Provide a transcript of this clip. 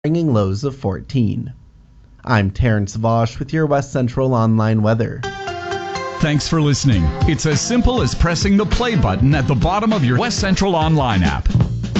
bringing lows of 14. I'm Terrence Vosh with your West Central Online weather. Thanks for listening. It's as simple as pressing the play button at the bottom of your West Central Online app.